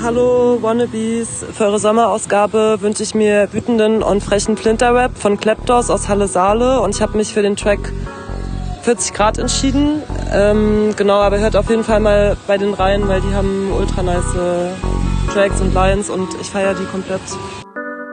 Hallo Wannabes. Für eure Sommerausgabe wünsche ich mir wütenden und frechen Flinterrap von Kleptos aus Halle Saale. Und ich habe mich für den Track 40 Grad entschieden. Genau, aber hört auf jeden Fall mal bei den rein, weil die haben ultra nice Tracks und Lines und ich feiere die komplett.